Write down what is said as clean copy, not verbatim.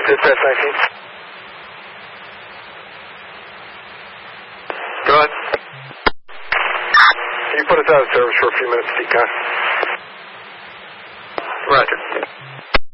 Dispatch 19. Go ahead. Can you put us out of service for a few minutes, Decon? Roger.